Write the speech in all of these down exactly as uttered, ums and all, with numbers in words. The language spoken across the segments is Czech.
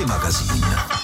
magazín.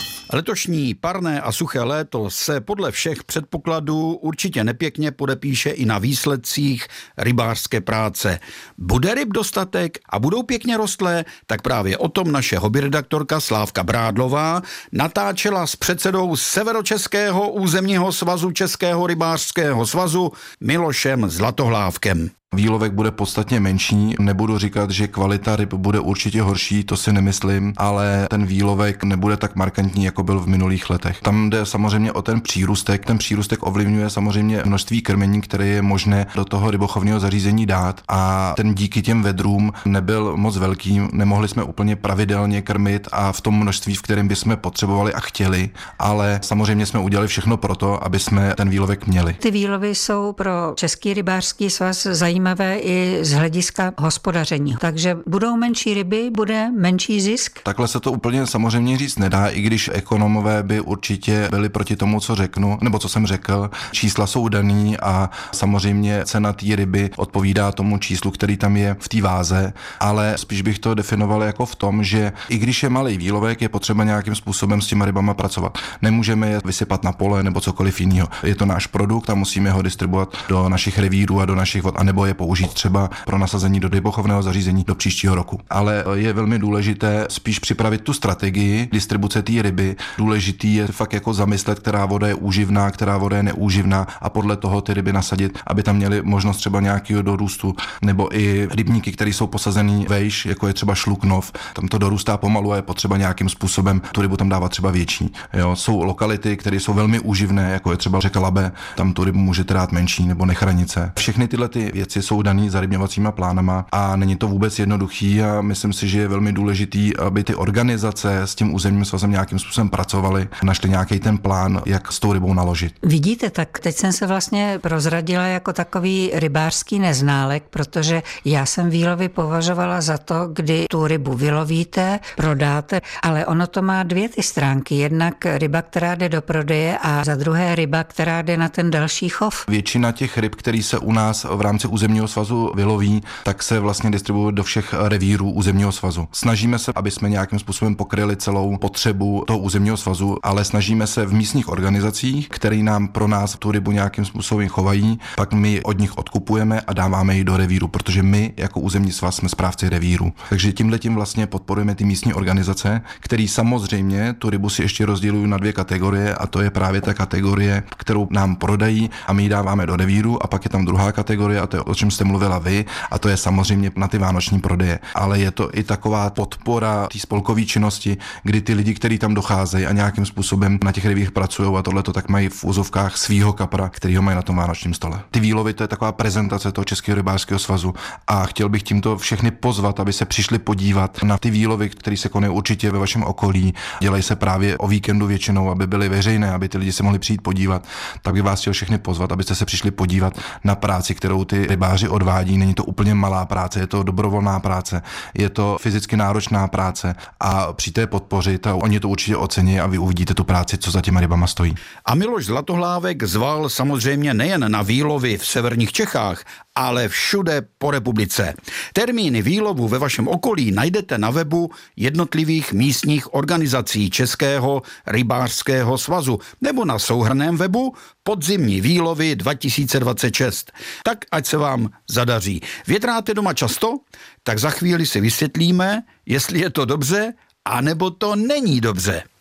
Letošní parné a suché léto se podle všech předpokladů určitě nepěkně podepíše i na výsledcích rybářské práce. Bude ryb dostatek a budou pěkně rostlé, tak právě o tom naše hobbyredaktorka Slávka Brádlová natáčela s předsedou Severočeského územního svazu Českého rybářského svazu Milošem Zlatohlávkem. Výlovek bude podstatně menší, nebudu říkat, že kvalita ryb bude určitě horší, to si nemyslím, ale ten výlovek nebude tak markantní, jako byl v minulých letech. Tam jde samozřejmě o ten přírůstek, ten přírůstek ovlivňuje samozřejmě množství krmení, které je možné do toho rybochovného zařízení dát a ten díky těm vedrům nebyl moc velký, nemohli jsme úplně pravidelně krmit a v tom množství, v kterém bychom potřebovali a chtěli, ale samozřejmě jsme udělali všechno pro to, aby jsme ten výlovek měli. Ty výlovy jsou pro Český rybářský svaz zajímavé i z hlediska hospodaření. Takže budou menší ryby, bude menší zisk? Takhle se to úplně samozřejmě říct nedá, i když ekonomové by určitě byli proti tomu, co řeknu, nebo co jsem řekl. Čísla jsou daný a samozřejmě cena té ryby odpovídá tomu číslu, který tam je v té váze, ale spíš bych to definoval jako v tom, že i když je malý výlovek, je potřeba nějakým způsobem s těma rybama pracovat. Nemůžeme je vysypat na pole nebo cokoliv jiného. Je to náš produkt a musíme ho distribuovat do našich revírů a do našich vod, anebo je použít třeba pro nasazení do rybochovného zařízení do příštího roku. Ale je velmi důležité spíš připravit tu strategii distribuce té ryby. Důležitý je fakt jako zamyslet, která voda je úživná, která voda je neúživná a podle toho ty ryby nasadit, aby tam měly možnost třeba nějakého dorůstu, nebo i rybníky, které jsou posazený vejš, jako je třeba Šluknov. Tam to dorůstá pomalu a je potřeba nějakým způsobem tu rybu tam dávat třeba větší. Jo, jsou lokality, které jsou velmi úživné, jako je třeba řeka Labe, tam tu rybu můžete dát menší nebo Nechranice. Všechny tyhle ty věci jsou daný zarybňovacíma plánama a není to vůbec jednoduchý a myslím si, že je velmi důležitý, aby ty organizace s tím územním svazem nějakým způsobem pracovaly, našli nějaký ten plán, jak s tou rybou naložit. Vidíte, tak teď jsem se vlastně prozradila jako takový rybářský neználek, protože já jsem výlovy považovala za to, kdy tu rybu vylovíte, prodáte, ale ono to má dvě ty stránky. Jednak ryba, která jde do prodeje a za druhé ryba, která jde na ten další chov. Většina těch ryb, který se u nás v rámci územního svazu vyloví, tak se vlastně distribuuje do všech revírů územního svazu. Snažíme se, aby jsme nějakým způsobem pokryli celou potřebu toho územního svazu, ale snažíme se v místních organizacích, které nám pro nás tu rybu nějakým způsobem chovají, pak my od nich odkupujeme a dáváme ji do revíru, protože my jako územní svaz jsme správci revíru. Takže tímhletím vlastně podporujeme ty místní organizace, které samozřejmě tu rybu si ještě rozdělují na dvě kategorie a to je právě ta kategorie, kterou nám prodají a my ji dáváme do revíru a pak je tam druhá kategorie a to je, o čem jste mluvila vy, a to je samozřejmě na ty vánoční prodeje. Ale je to i taková podpora té spolkové činnosti, kdy ty lidi, kteří tam docházejí a nějakým způsobem na těch rybích pracují a tohle to tak mají v úzovkách svýho kapra, který ho mají na tom vánočním stole. Ty výlovy, to je taková prezentace toho Českého rybářského svazu a chtěl bych tímto všechny pozvat, aby se přišli podívat na ty výlovy, které se konají určitě ve vašem okolí. Dělají se právě o víkendu většinou, aby byly veřejné, aby ty lidi se mohli přijít podívat. Tak bych vás chtěl všechny pozvat, abyste se přišli podívat na práci, kterou ty rybáři odvádí. Není to úplně malá práce, je to dobrovolná práce, je to fyzicky náročná práce a přijďte je podpořit a oni to určitě ocení a vy uvidíte tu práci, co za těma rybama stojí. A Miloš Zlatohlávek zval samozřejmě nejen na výlovy v severních Čechách, ale všude po republice. Termíny výlovu ve vašem okolí najdete na webu jednotlivých místních organizací Českého rybářského svazu nebo na souhrnném webu Podzimní výlovy dva tisíce dvacet šest. Tak ať se vám zadaří. Větráte doma často? Tak za chvíli si vysvětlíme, jestli je to dobře, anebo to není dobře.